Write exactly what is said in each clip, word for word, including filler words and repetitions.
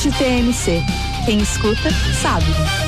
T M C. Quem escuta, sabe.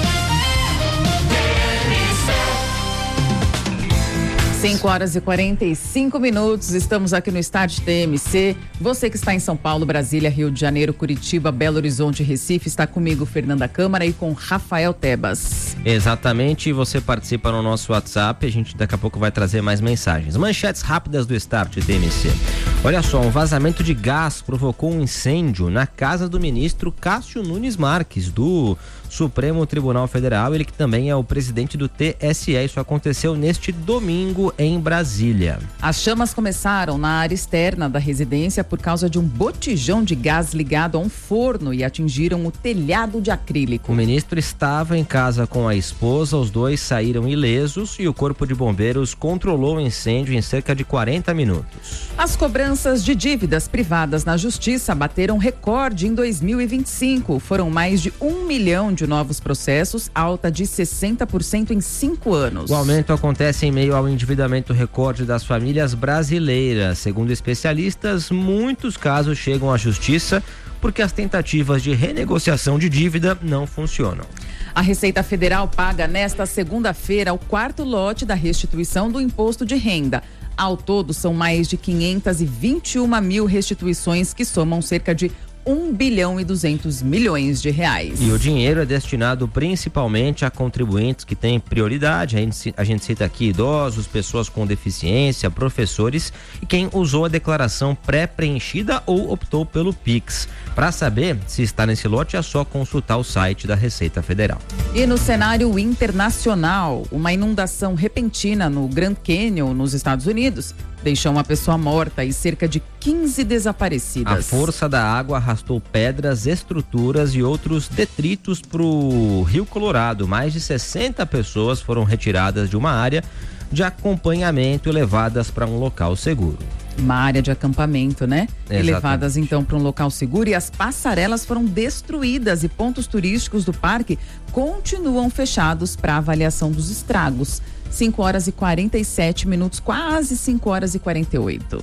cinco horas e quarenta e cinco minutos, estamos aqui no Start T M C. Você que está em São Paulo, Brasília, Rio de Janeiro, Curitiba, Belo Horizonte, Recife, está comigo, Fernanda Câmara, e com Rafael Tebas. Exatamente, você participa no nosso WhatsApp, a gente daqui a pouco vai trazer mais mensagens. Manchetes rápidas do Start T M C. Olha só, um vazamento de gás provocou um incêndio na casa do ministro Cássio Nunes Marques, do Supremo Tribunal Federal, ele que também é o presidente do T S E. Isso aconteceu neste domingo em Brasília. As chamas começaram na área externa da residência por causa de um botijão de gás ligado a um forno e atingiram o telhado de acrílico. O ministro estava em casa com a esposa, os dois saíram ilesos e o Corpo de Bombeiros controlou o incêndio em cerca de quarenta minutos. As cobranças de dívidas privadas na Justiça bateram recorde em dois mil e vinte e cinco. Foram mais de um milhão de novos processos, alta de sessenta por cento em cinco anos. O aumento acontece em meio ao endividamento recorde das famílias brasileiras. Segundo especialistas, muitos casos chegam à Justiça porque as tentativas de renegociação de dívida não funcionam. A Receita Federal paga nesta segunda-feira o quarto lote da restituição do imposto de renda. Ao todo, são mais de quinhentas e vinte e uma mil restituições que somam cerca de um bilhão e duzentos milhões de reais. E o dinheiro é destinado principalmente a contribuintes que têm prioridade. A gente, a gente cita aqui idosos, pessoas com deficiência, professores e quem usou a declaração pré-preenchida ou optou pelo Pix. Para saber se está nesse lote, é só consultar o site da Receita Federal. E no cenário internacional, uma inundação repentina no Grand Canyon, nos Estados Unidos, deixou uma pessoa morta e cerca de quinze desaparecidas. A força da água arrastou pedras, estruturas e outros detritos para o Rio Colorado. Mais de sessenta pessoas foram retiradas de uma área de acompanhamento e levadas para um local seguro. Uma área de acampamento, né? Exatamente. E levadas então para um local seguro, e as passarelas foram destruídas e pontos turísticos do parque continuam fechados para avaliação dos estragos. cinco horas e quarenta e sete minutos, quase cinco horas e quarenta e oito.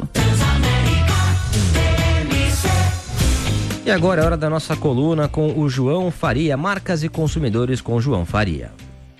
E agora é hora da nossa coluna com o João Faria, Marcas e Consumidores com João Faria.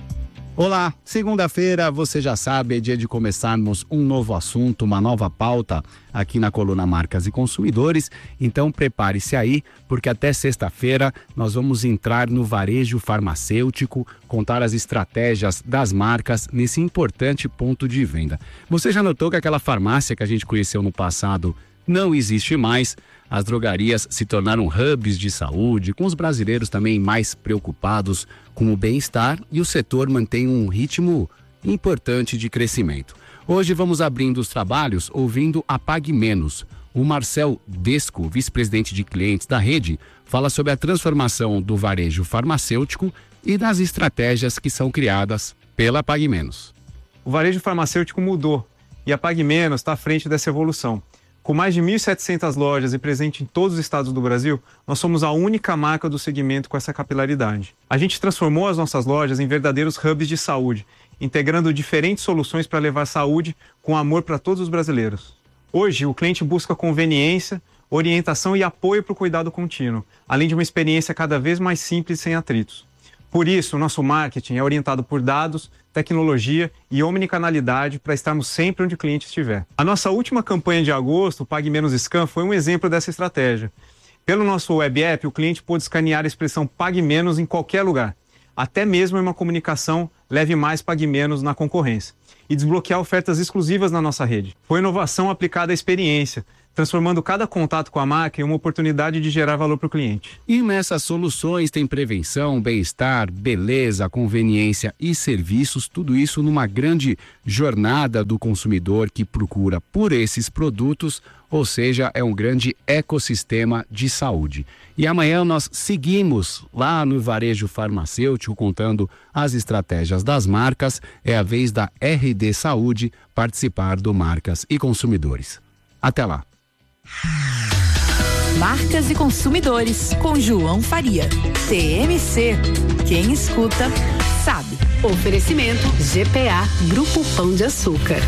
Olá, segunda-feira, você já sabe, é dia de começarmos um novo assunto, uma nova pauta aqui na coluna Marcas e Consumidores. Então prepare-se aí, porque até sexta-feira nós vamos entrar no varejo farmacêutico, contar as estratégias das marcas nesse importante ponto de venda. Você já notou que aquela farmácia que a gente conheceu no passado não existe mais? As drogarias se tornaram hubs de saúde, com os brasileiros também mais preocupados com o bem-estar, e o setor mantém um ritmo importante de crescimento. Hoje vamos abrindo os trabalhos ouvindo a Pague Menos. O Marcel Desco, vice-presidente de clientes da rede, fala sobre a transformação do varejo farmacêutico e das estratégias que são criadas pela Pague Menos. O varejo farmacêutico mudou e a Pague Menos está à frente dessa evolução. Com mais de mil e setecentas lojas e presente em todos os estados do Brasil, nós somos a única marca do segmento com essa capilaridade. A gente transformou as nossas lojas em verdadeiros hubs de saúde, integrando diferentes soluções para levar saúde com amor para todos os brasileiros. Hoje, o cliente busca conveniência, orientação e apoio para o cuidado contínuo, além de uma experiência cada vez mais simples e sem atritos. Por isso, o nosso marketing é orientado por dados, tecnologia e omnicanalidade para estarmos sempre onde o cliente estiver. A nossa última campanha de agosto, Pague Menos Scan, foi um exemplo dessa estratégia. Pelo nosso web app, o cliente pôde escanear a expressão Pague Menos em qualquer lugar, até mesmo em uma comunicação Leve Mais, Pague Menos na concorrência, e desbloquear ofertas exclusivas na nossa rede. Foi inovação aplicada à experiência, transformando cada contato com a marca em uma oportunidade de gerar valor para o cliente. E nessas soluções tem prevenção, bem-estar, beleza, conveniência e serviços, tudo isso numa grande jornada do consumidor que procura por esses produtos, ou seja, é um grande ecossistema de saúde. E amanhã nós seguimos lá no varejo farmacêutico contando as estratégias das marcas. É a vez da R D Saúde participar do Marcas e Consumidores. Até lá. Marcas e Consumidores, com João Faria. T M C. Quem escuta, sabe. Oferecimento G P A, Grupo Pão de Açúcar.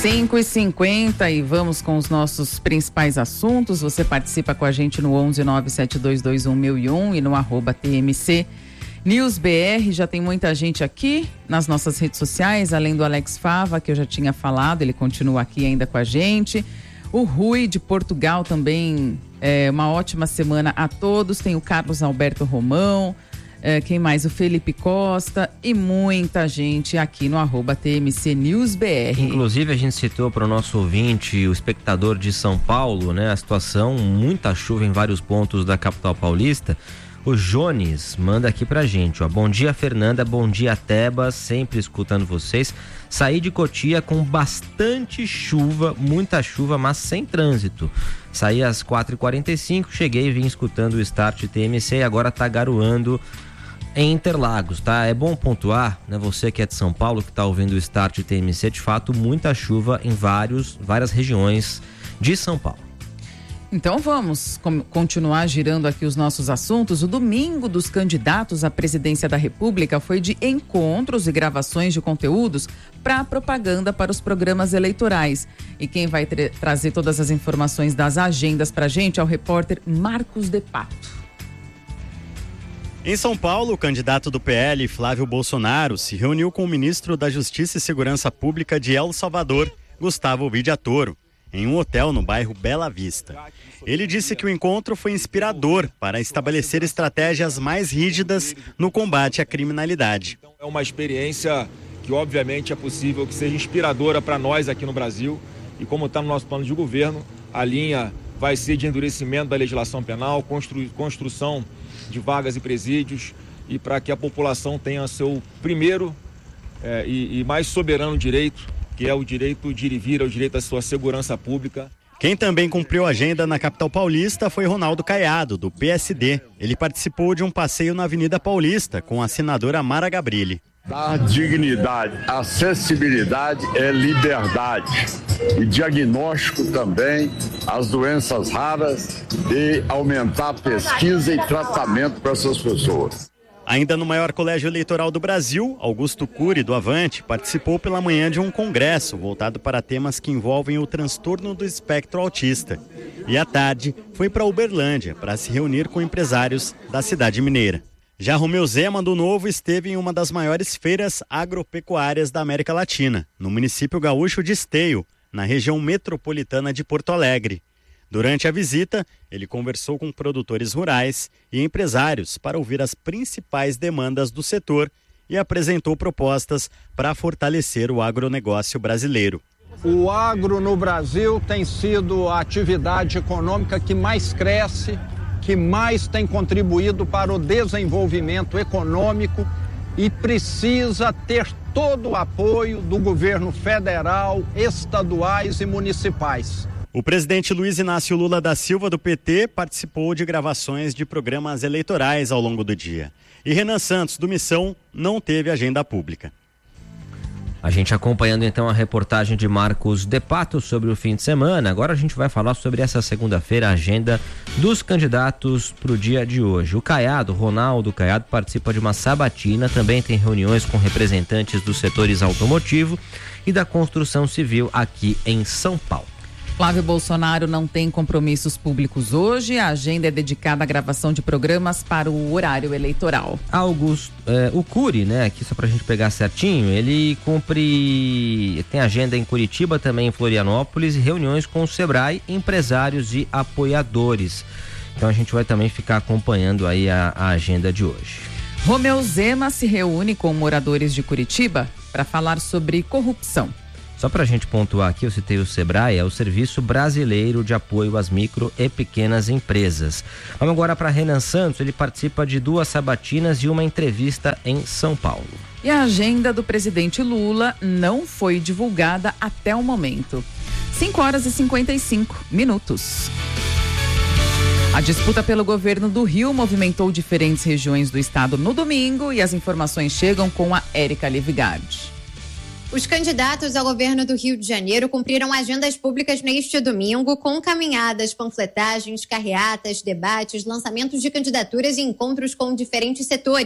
cinco e cinquenta e vamos com os nossos principais assuntos. Você participa com a gente no onze nove sete dois dois um um zero zero um e no arroba T M C News B R. Já tem muita gente aqui nas nossas redes sociais, além do Alex Fava, que eu já tinha falado, ele continua aqui ainda com a gente. O Rui de Portugal também, é, uma ótima semana a todos. Tem o Carlos Alberto Romão, é, quem mais? O Felipe Costa e muita gente aqui no arroba T M C News B R. Inclusive a gente citou para o nosso ouvinte, o espectador de São Paulo, né? A situação, muita chuva em vários pontos da capital paulista. O Jones manda aqui pra gente, ó. Bom dia, Fernanda, bom dia, Tebas, sempre escutando vocês. Saí de Cotia com bastante chuva, muita chuva, mas sem trânsito. Saí às quatro e quarenta e cinco, cheguei e vim escutando o Start T M C e agora tá garoando em Interlagos, tá? É bom pontuar, né? Você que é de São Paulo, que tá ouvindo o Start T M C, de fato, muita chuva em vários, várias regiões de São Paulo. Então vamos com, continuar girando aqui os nossos assuntos. O domingo dos candidatos à presidência da República foi de encontros e gravações de conteúdos para propaganda para os programas eleitorais. E quem vai tra- trazer todas as informações das agendas para a gente é o repórter Marcos de Pato. Em São Paulo, o candidato do P L, Flávio Bolsonaro, se reuniu com o ministro da Justiça e Segurança Pública de El Salvador, Gustavo Vidiatoro, em um hotel no bairro Bela Vista. Ele disse que o encontro foi inspirador para estabelecer estratégias mais rígidas no combate à criminalidade. É uma experiência que obviamente é possível que seja inspiradora para nós aqui no Brasil e como está no nosso plano de governo, a linha vai ser de endurecimento da legislação penal, constru- construção de vagas e presídios e para que a população tenha seu primeiro é, e, e mais soberano direito, que é o direito de ir e vir, é o direito à sua segurança pública. Quem também cumpriu a agenda na capital paulista foi Ronaldo Caiado, do P S D. Ele participou de um passeio na Avenida Paulista com a senadora Mara Gabrilli. Dar dignidade, acessibilidade é liberdade. E diagnóstico também às doenças raras e aumentar a pesquisa e tratamento para essas pessoas. Ainda no maior colégio eleitoral do Brasil, Augusto Cury, do Avante, participou pela manhã de um congresso voltado para temas que envolvem o transtorno do espectro autista. E à tarde foi para Uberlândia para se reunir com empresários da cidade mineira. Já Romeu Zema, do Novo, esteve em uma das maiores feiras agropecuárias da América Latina, no município gaúcho de Esteio, na região metropolitana de Porto Alegre. Durante a visita, ele conversou com produtores rurais e empresários para ouvir as principais demandas do setor e apresentou propostas para fortalecer o agronegócio brasileiro. O agro no Brasil tem sido a atividade econômica que mais cresce, que mais tem contribuído para o desenvolvimento econômico e precisa ter todo o apoio do governo federal, estaduais e municipais. O presidente Luiz Inácio Lula da Silva, do P T, participou de gravações de programas eleitorais ao longo do dia. E Renan Santos, do Missão, não teve agenda pública. A gente acompanhando então a reportagem de Marcos de Pato sobre o fim de semana. Agora a gente vai falar sobre essa segunda-feira, a agenda dos candidatos para o dia de hoje. O Caiado, Ronaldo Caiado, participa de uma sabatina, também tem reuniões com representantes dos setores automotivo e da construção civil aqui em São Paulo. Flávio Bolsonaro não tem compromissos públicos hoje. A agenda é dedicada à gravação de programas para o horário eleitoral. Augusto, é, o Cury, né, aqui só pra gente pegar certinho, ele cumpre, tem agenda em Curitiba, também em Florianópolis, e reuniões com o Sebrae, empresários e apoiadores. Então a gente vai também ficar acompanhando aí a, a agenda de hoje. Romeu Zema se reúne com moradores de Curitiba para falar sobre corrupção. Só para a gente pontuar aqui, eu citei o Sebrae, é o Serviço Brasileiro de Apoio às Micro e Pequenas Empresas. Vamos agora para Renan Santos, ele participa de duas sabatinas e uma entrevista em São Paulo. E a agenda do presidente Lula não foi divulgada até o momento. cinco horas e cinquenta e cinco minutos. A disputa pelo governo do Rio movimentou diferentes regiões do estado no domingo e as informações chegam com a Érica Livigardi. Os candidatos ao governo do Rio de Janeiro cumpriram agendas públicas neste domingo com caminhadas, panfletagens, carreatas, debates, lançamentos de candidaturas e encontros com diferentes setores.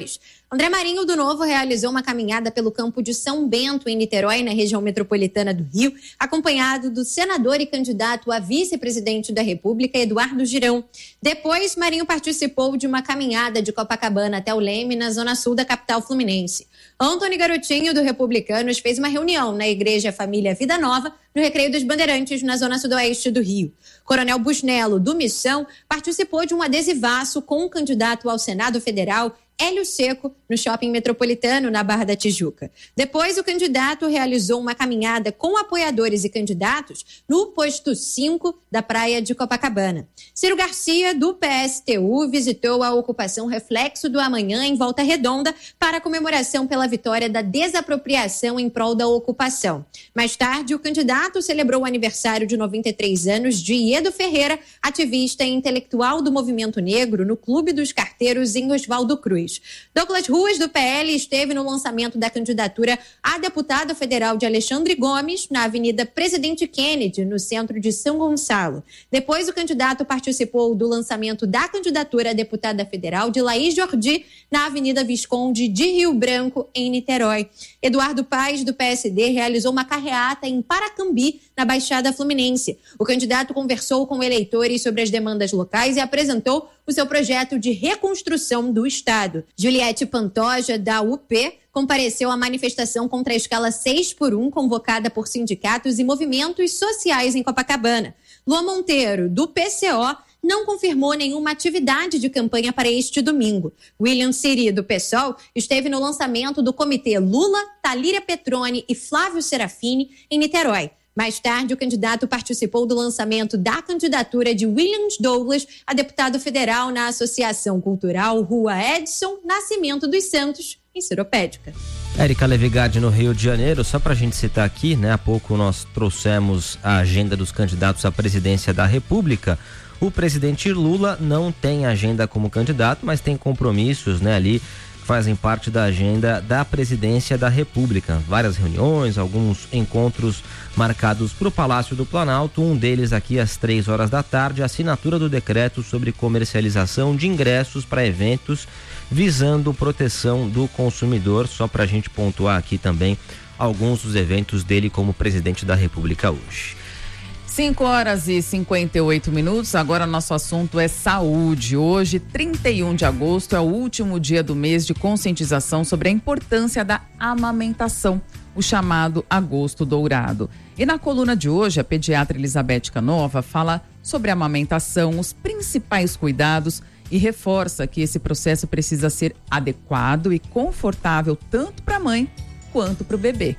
André Marinho do Novo realizou uma caminhada pelo campo de São Bento, em Niterói, na região metropolitana do Rio, acompanhado do senador e candidato a vice-presidente da República, Eduardo Girão. Depois, Marinho participou de uma caminhada de Copacabana até o Leme, na zona sul da capital fluminense. Antônio Garotinho, do Republicanos, fez uma reunião na Igreja Família Vida Nova, no Recreio dos Bandeirantes, na zona sudoeste do Rio. Coronel Busnello, do Missão, participou de um adesivaço com o candidato ao Senado Federal, Hélio Seco, no Shopping Metropolitano, na Barra da Tijuca. Depois, o candidato realizou uma caminhada com apoiadores e candidatos no posto cinco da praia de Copacabana. Ciro Garcia, do P S T U, visitou a ocupação Reflexo do Amanhã, em Volta Redonda, para a comemoração pela vitória da desapropriação em prol da ocupação. Mais tarde, o candidato celebrou o aniversário de noventa e três anos de Iedo Ferreira, ativista e intelectual do movimento negro, no Clube dos Carteiros, em Oswaldo Cruz. Douglas Ruas, do P L, esteve no lançamento da candidatura a deputado federal de Alexandre Gomes, na Avenida Presidente Kennedy, no centro de São Gonçalo. Depois, o candidato participou do lançamento da candidatura a deputada federal de Laís Jordi, na Avenida Visconde de Rio Branco, em Niterói. Eduardo Paes, do P S D, realizou uma carreata em Paracambi, na Baixada Fluminense. O candidato conversou com eleitores sobre as demandas locais e apresentou o seu projeto de reconstrução do Estado. Juliette Pantoja, da U P, compareceu à manifestação contra a escala seis por um, convocada por sindicatos e movimentos sociais em Copacabana. Lua Monteiro, do P C O, não confirmou nenhuma atividade de campanha para este domingo. William Siri, do PSOL, esteve no lançamento do comitê Lula, Talíria Petroni e Flávio Serafini, em Niterói. Mais tarde, o candidato participou do lançamento da candidatura de Williams Douglas a deputado federal na Associação Cultural Rua Edson Nascimento dos Santos, em Seropédica. Érica Levigardi, no Rio de Janeiro, só para a gente citar aqui, né? Há pouco nós trouxemos a agenda dos candidatos à presidência da República. O presidente Lula não tem agenda como candidato, mas tem compromissos, né, ali que fazem parte da agenda da presidência da República. Várias reuniões, alguns encontros marcados para o Palácio do Planalto, um deles aqui às três horas da tarde, a assinatura do decreto sobre comercialização de ingressos para eventos visando proteção do consumidor, só para a gente pontuar aqui também alguns dos eventos dele como presidente da República hoje. cinco horas e cinquenta e oito minutos, agora nosso assunto é saúde. Hoje, trinta e um de agosto, é o último dia do mês de conscientização sobre a importância da amamentação, o chamado Agosto Dourado. E na coluna de hoje, a pediatra Elizabeth Canova fala sobre a amamentação, os principais cuidados e reforça que esse processo precisa ser adequado e confortável tanto para a mãe quanto para o bebê.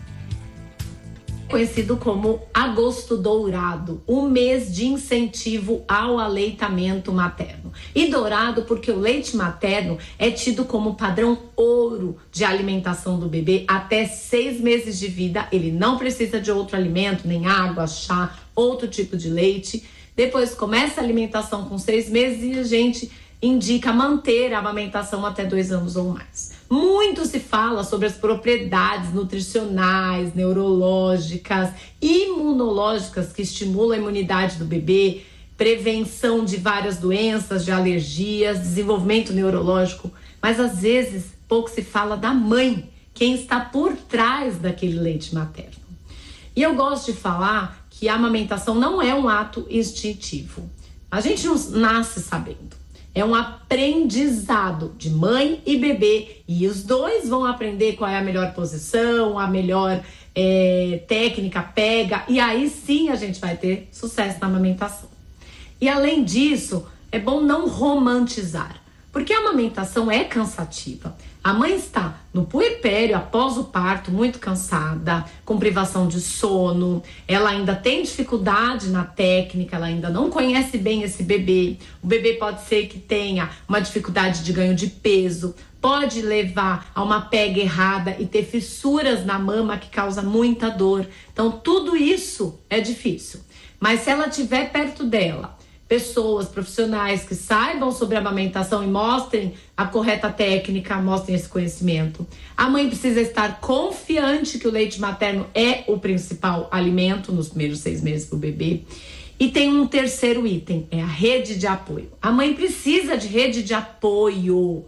Conhecido como Agosto Dourado, o mês de incentivo ao aleitamento materno. E dourado porque o leite materno é tido como padrão ouro de alimentação do bebê até seis meses de vida. Ele não precisa de outro alimento, nem água, chá, outro tipo de leite. Depois começa a alimentação com seis meses e a gente indica manter a amamentação até dois anos ou mais. Muito se fala sobre as propriedades nutricionais, neurológicas, imunológicas que estimulam a imunidade do bebê, prevenção de várias doenças, de alergias, desenvolvimento neurológico, mas às vezes pouco se fala da mãe, quem está por trás daquele leite materno. E eu gosto de falar que a amamentação não é um ato instintivo. A gente não nasce sabendo. É um aprendizado de mãe e bebê e os dois vão aprender qual é a melhor posição, a melhor é, técnica, pega, e aí sim a gente vai ter sucesso na amamentação. E além disso, é bom não romantizar, porque a amamentação é cansativa. A mãe está no puerpério, após o parto, muito cansada, com privação de sono, ela ainda tem dificuldade na técnica, ela ainda não conhece bem esse bebê. O bebê pode ser que tenha uma dificuldade de ganho de peso, pode levar a uma pega errada e ter fissuras na mama que causa muita dor. Então, tudo isso é difícil. Mas se ela estiver perto dela, pessoas profissionais que saibam sobre a amamentação e mostrem a correta técnica, mostrem esse conhecimento. A mãe precisa estar confiante que o leite materno é o principal alimento nos primeiros seis meses para o bebê. E tem um terceiro item, é a rede de apoio. A mãe precisa de rede de apoio,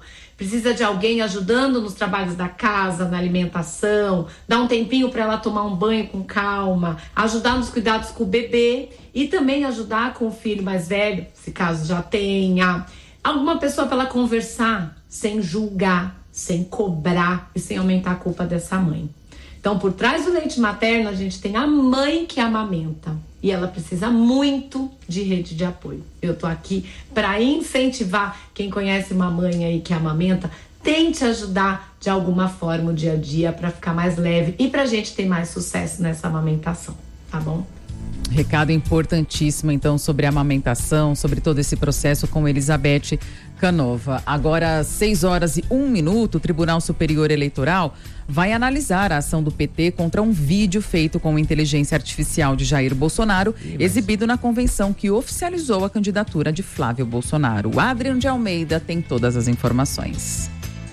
precisa de alguém ajudando nos trabalhos da casa, na alimentação, dar um tempinho para ela tomar um banho com calma, ajudar nos cuidados com o bebê e também ajudar com o filho mais velho, se caso já tenha. Alguma pessoa para ela conversar sem julgar, sem cobrar e sem aumentar a culpa dessa mãe. Então, por trás do leite materno, a gente tem a mãe que amamenta. E ela precisa muito de rede de apoio. Eu tô aqui para incentivar quem conhece uma mãe aí que amamenta, tente ajudar de alguma forma o dia a dia para ficar mais leve e pra gente ter mais sucesso nessa amamentação, tá bom? Recado importantíssimo, então, sobre a amamentação, sobre todo esse processo com Elizabeth Canova. Agora, seis horas e um minuto, o Tribunal Superior Eleitoral vai analisar a ação do P T contra um vídeo feito com inteligência artificial de Jair Bolsonaro, exibido na convenção que oficializou a candidatura de Flávio Bolsonaro. O Adriano de Almeida tem todas as informações.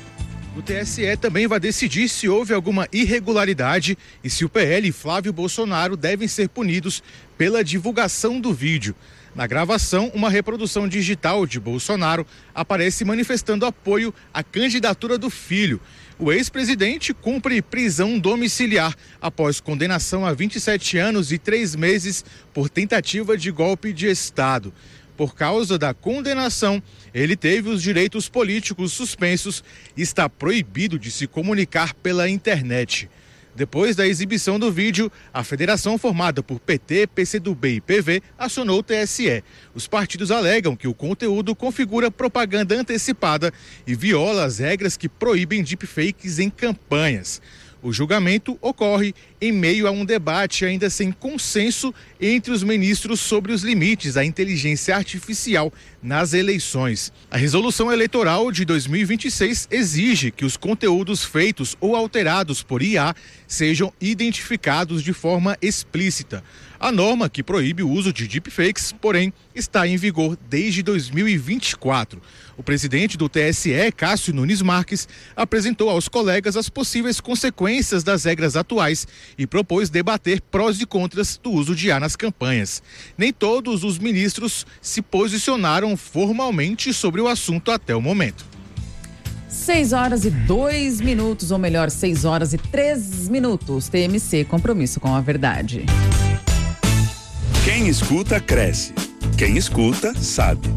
O T S E também vai decidir se houve alguma irregularidade e se o P L e Flávio Bolsonaro devem ser punidos pela divulgação do vídeo. Na gravação, uma reprodução digital de Bolsonaro aparece manifestando apoio à candidatura do filho. O ex-presidente cumpre prisão domiciliar após condenação a vinte e sete anos e três meses por tentativa de golpe de Estado. Por causa da condenação, ele teve os direitos políticos suspensos e está proibido de se comunicar pela internet. Depois da exibição do vídeo, a federação formada por P T, P C do B e P V acionou o T S E. Os partidos alegam que o conteúdo configura propaganda antecipada e viola as regras que proíbem deepfakes em campanhas. O julgamento ocorre em meio a um debate ainda sem consenso entre os ministros sobre os limites à inteligência artificial nas eleições. A resolução eleitoral de dois mil e vinte e seis exige que os conteúdos feitos ou alterados por I A sejam identificados de forma explícita. A norma que proíbe o uso de deepfakes, porém, está em vigor desde dois mil e vinte e quatro. O presidente do T S E, Cássio Nunes Marques, apresentou aos colegas as possíveis consequências das regras atuais e propôs debater prós e contras do uso de I A nas campanhas. Nem todos os ministros se posicionaram formalmente sobre o assunto até o momento. seis horas e dois minutos, ou melhor, seis horas e três minutos. T M C, compromisso com a verdade. Quem escuta, cresce. Quem escuta, sabe.